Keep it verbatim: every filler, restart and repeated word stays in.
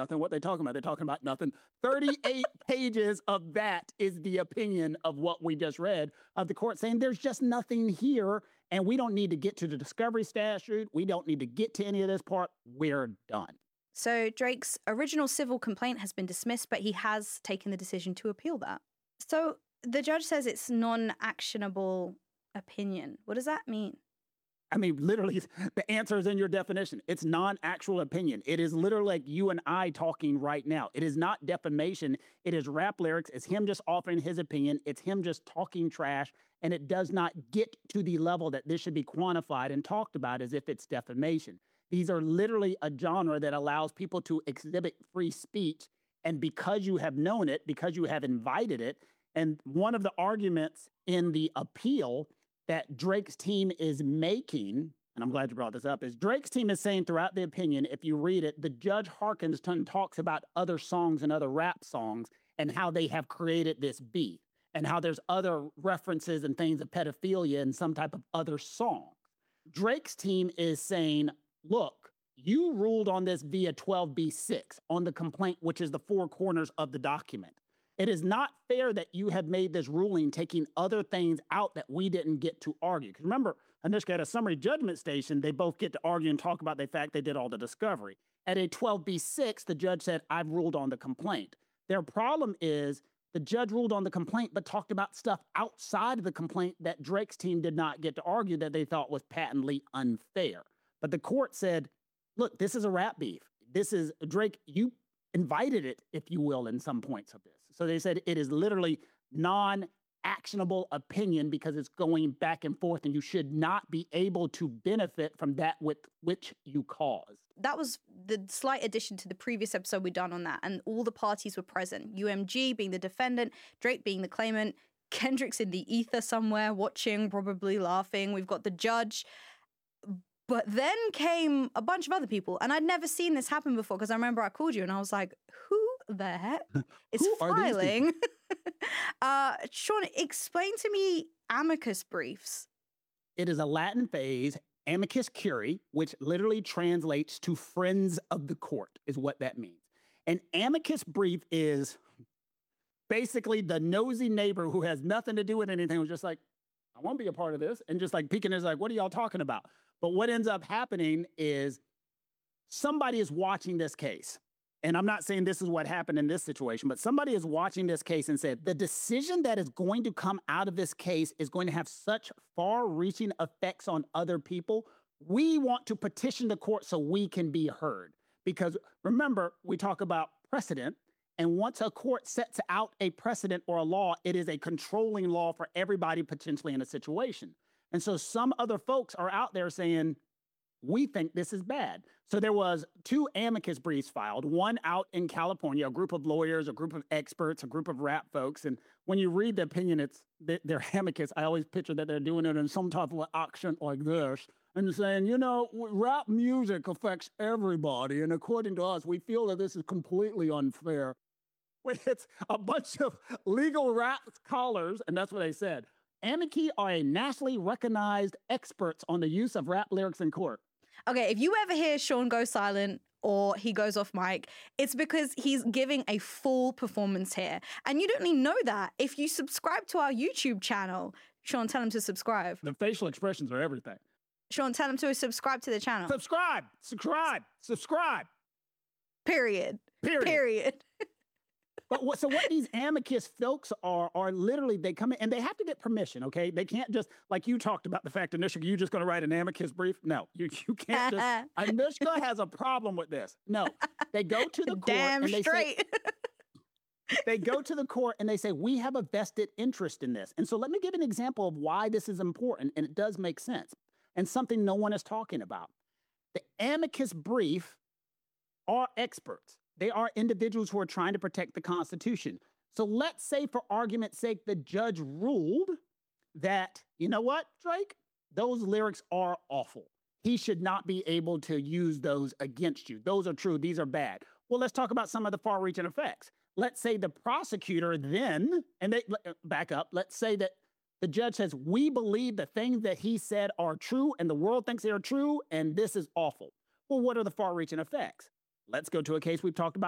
nothing. What they talking about? They're talking about nothing. thirty-eight pages of that is the opinion of what we just read of the court saying there's just nothing here, and we don't need to get to the discovery statute. We don't need to get to any of this part. We're done. So Drake's original civil complaint has been dismissed, but he has taken the decision to appeal that. So the judge says it's non-actionable opinion. What does that mean? I mean, literally, the answer is in your definition. It's non-actual opinion. It is literally like you and I talking right now. It is not defamation. It is rap lyrics. It's him just offering his opinion. It's him just talking trash. And it does not get to the level that this should be quantified and talked about as if it's defamation. These are literally a genre that allows people to exhibit free speech. And because you have known it, because you have invited it, and one of the arguments in the appeal that Drake's team is making, and I'm glad you brought this up, is Drake's team is saying throughout the opinion, if you read it, the judge hearkens and talks about other songs and other rap songs and how they have created this beef and how there's other references and things of pedophilia in some type of other song. Drake's team is saying, look, you ruled on this via twelve B six on the complaint, which is the four corners of the document. It is not fair that you have made this ruling taking other things out that we didn't get to argue. Because remember, Anushka, at a summary judgment station, they both get to argue and talk about the fact they did all the discovery. At a twelve B six, the judge said, I've ruled on the complaint. Their problem is the judge ruled on the complaint, but talked about stuff outside of the complaint that Drake's team did not get to argue that they thought was patently unfair. But the court said, look, this is a rap beef. This is, Drake, you invited it, if you will, in some points of this. So they said it is literally non-actionable opinion because it's going back and forth and you should not be able to benefit from that with which you caused. That was the slight addition to the previous episode we'd done on that, and all the parties were present. U M G being the defendant, Drake being the claimant, Kendrick's in the ether somewhere, watching, probably laughing. We've got the judge. But then came a bunch of other people, and I'd never seen this happen before because I remember I called you and I was like, who the heck is Who are these filing? uh, Sean, explain to me amicus briefs. It is a Latin phrase, amicus curiae, which literally translates to friends of the court, is what that means. An amicus brief is basically the nosy neighbor who has nothing to do with anything, who's just like, I want to be a part of this, and just like peeking is like, what are y'all talking about? But what ends up happening is somebody is watching this case. And I'm not saying this is what happened in this situation, but somebody is watching this case and said, the decision that is going to come out of this case is going to have such far-reaching effects on other people. We want to petition the court so we can be heard. Because remember, we talk about precedent. And once a court sets out a precedent or a law, it is a controlling law for everybody potentially in a situation. And so some other folks are out there saying, we think this is bad. So there was two amicus briefs filed, one out in California, a group of lawyers, a group of experts, a group of rap folks. And when you read the opinion, it's they're amicus. I always picture that they're doing it in some type of accent like this and saying, you know, rap music affects everybody. And according to us, we feel that this is completely unfair. It's a bunch of legal rap scholars, and that's what they said. Amici are a nationally recognized experts on the use of rap lyrics in court. Okay, if you ever hear Sean go silent or he goes off mic, it's because he's giving a full performance here. And you don't even know that if you subscribe to our YouTube channel. Sean, tell him to subscribe. The facial expressions are everything. Sean, tell him to subscribe to the channel. Subscribe, subscribe, subscribe. Period. Period. Period. But what, so what these amicus folks are, are literally, they come in and they have to get permission, okay? They can't just, like you talked about the fact, Anushka, you're just going to write an amicus brief? No, you, you can't just, Anushka has a problem with this. No, they go to the court Damn and they straight. say, they go to the court and they say, we have a vested interest in this. And so let me give an example of why this is important, and it does make sense, and something no one is talking about. The amicus brief are experts. They are individuals who are trying to protect the Constitution. So let's say, for argument's sake, the judge ruled that, you know what, Drake? Those lyrics are awful. He should not be able to use those against you. Those are true. These are bad. Well, let's talk about some of the far-reaching effects. Let's say the prosecutor then, and they back up, let's say that the judge says, we believe the things that he said are true and the world thinks they are true, and this is awful. Well, what are the far-reaching effects? Let's go to a case we've talked about